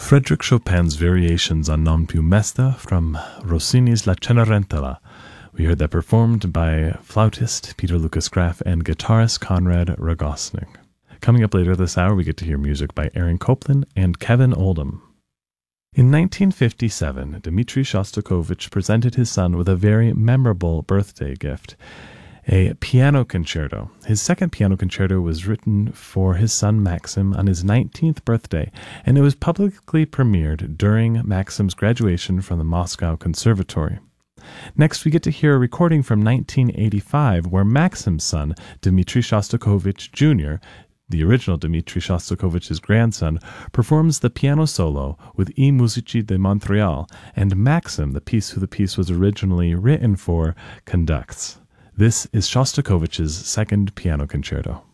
Frédéric Chopin's variations on Non più mesta from Rossini's La Cenerentola. We heard that performed by flautist Peter Lucas Graf and guitarist Conrad Rogosnik. Coming up later this hour, we get to hear music by Aaron Copland and Kevin Oldham. In 1957, Dmitri Shostakovich presented his son with a very memorable birthday gift, a piano concerto. His second piano concerto was written for his son Maxim on his 19th birthday, and it was publicly premiered during Maxim's graduation from the Moscow Conservatory. Next, we get to hear a recording from 1985 where Maxim's son, Dmitri Shostakovich Jr., the original Dmitri Shostakovich's grandson, performs the piano solo with I Musici de Montreal, and Maxim, the piece who the piece was originally written for, conducts. This is Shostakovich's second piano concerto.